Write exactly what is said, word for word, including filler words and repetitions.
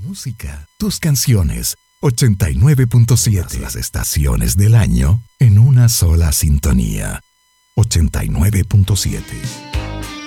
música, tus canciones. ochenta y nueve punto siete. Las estaciones del año en una sola sintonía. ochenta y nueve punto siete.